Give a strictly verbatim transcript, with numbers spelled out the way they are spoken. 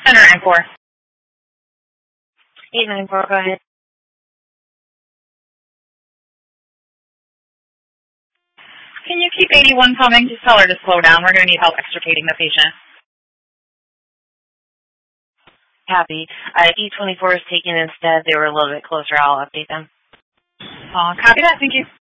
Center nine four. eight nine four, go ahead. Can you keep eighty-one coming? Just tell her to slow down. We're going to need help extricating the patient. Copy. Uh, E twenty-four is taken instead. They were a little bit closer. I'll update them. Uh, copy that. Thank you.